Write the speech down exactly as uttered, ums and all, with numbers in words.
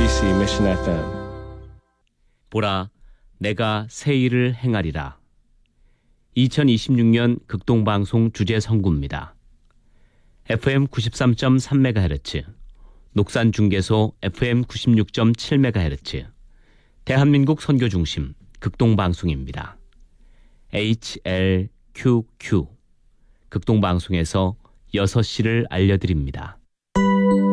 엠비씨 Mission 에프엠. 보라, 내가 새 일을 행하리라. 이천이십육 년 극동방송 주제 선구입니다. 에프엠 구십삼 점 삼 메가헤르츠, 녹산중계소 에프엠 구십육 점 칠 메가헤르츠, 대한민국 선교중심 극동방송입니다. 에이치엘큐큐, 극동방송에서 여섯 시를 알려드립니다.